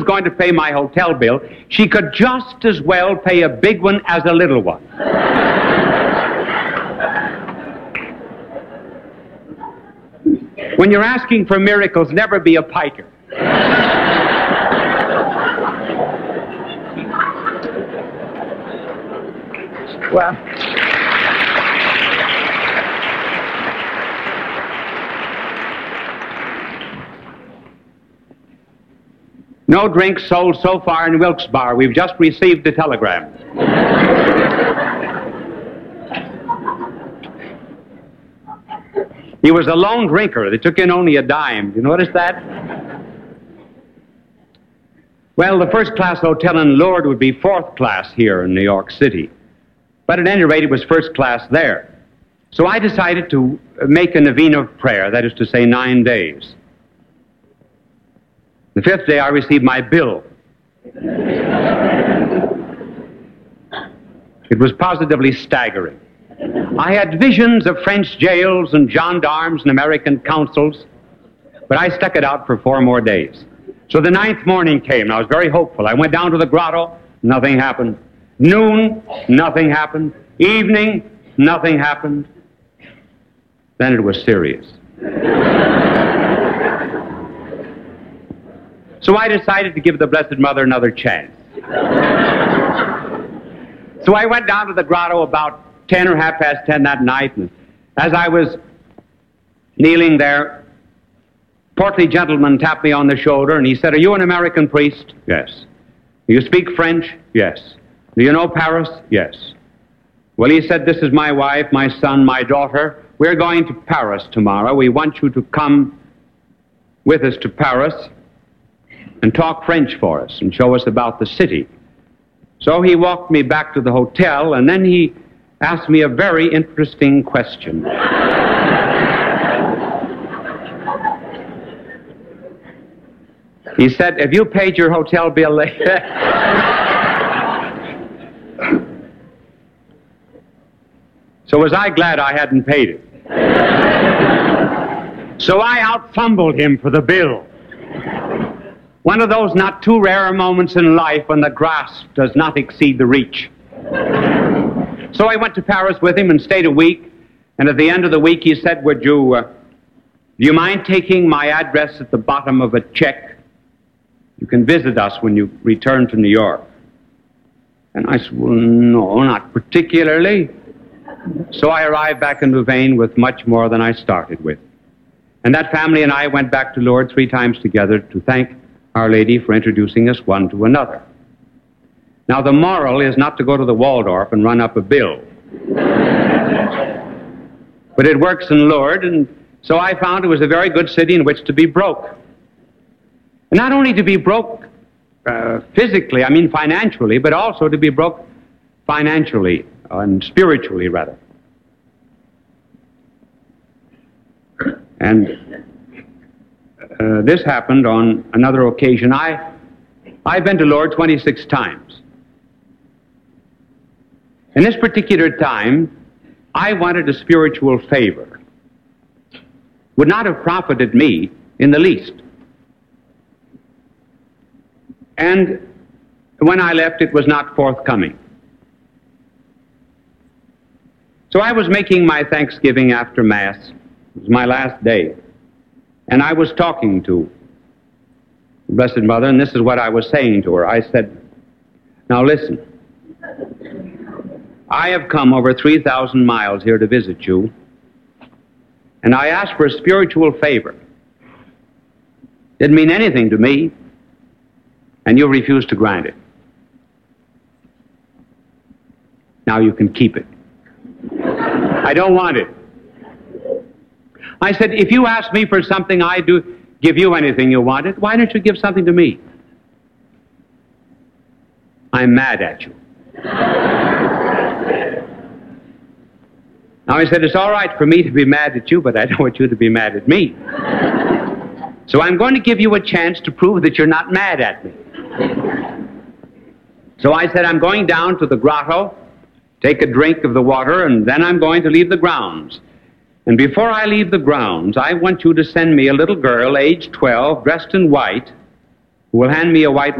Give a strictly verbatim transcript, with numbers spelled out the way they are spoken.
going to pay my hotel bill, she could just as well pay a big one as a little one. When you're asking for miracles, never be a piker. Well, no drinks sold so far in Wilkes Barre. We've just received a telegram. He was a lone drinker. They took in only a dime. You notice that? Well, the first-class hotel in Lourdes would be fourth class here in New York City. But at any rate, it was first class there. So I decided to make a novena of prayer, that is to say, nine days. The fifth day, I received my bill. It was positively staggering. I had visions of French jails and gendarmes and American consuls, but I stuck it out for four more days. So the ninth morning came, and I was very hopeful. I went down to the grotto, nothing happened. Noon, nothing happened. Evening, nothing happened. Then it was serious. So I decided to give the Blessed Mother another chance. So I went down to the grotto about ten or half past ten that night, and as I was kneeling there, a portly gentleman tapped me on the shoulder, and he said, "Are you an American priest?" "Yes." "Do you speak French?" "Yes." "Do you know Paris?" "Yes." "Well," he said, "this is my wife, my son, my daughter. We're going to Paris tomorrow. We want you to come with us to Paris and talk French for us and show us about the city." So he walked me back to the hotel, and then he asked me a very interesting question. He said, "Have you paid your hotel bill later?" So was I glad I hadn't paid it. So I out-fumbled him for the bill. One of those not too rare moments in life when the grasp does not exceed the reach. So I went to Paris with him and stayed a week, and at the end of the week he said, "Would you, uh, do you mind taking my address at the bottom of a check? You can visit us when you return to New York." And I said, "Well, no, not particularly." So I arrived back in Louvain with much more than I started with. And that family and I went back to Lourdes three times together to thank Our Lady for introducing us one to another. Now, the moral is not to go to the Waldorf and run up a bill. But it works in Lourdes, and so I found it was a very good city in which to be broke. And not only to be broke uh, physically, I mean financially, but also to be broke financially and spiritually, rather. And uh, this happened on another occasion. I, I've been to Lourdes twenty-six times. In this particular time, I wanted a spiritual favor. Would not have profited me in the least. And when I left, it was not forthcoming. So I was making my Thanksgiving after Mass. It was my last day. And I was talking to the Blessed Mother, and this is what I was saying to her. I said, "Now listen, I have come over three thousand miles here to visit you, and I asked for a spiritual favor. Didn't mean anything to me, and you refused to grant it. Now you can keep it. I don't want it." I said, "If you ask me for something, I do give you anything you wanted. Why don't you give something to me?" "I'm mad at you." Now I said, "It's all right for me to be mad at you, but I don't want you to be mad at me. So I'm going to give you a chance to prove that you're not mad at me." So I said, "I'm going down to the grotto, take a drink of the water, and then I'm going to leave the grounds. And before I leave the grounds, I want you to send me a little girl, age twelve, dressed in white, who will hand me a white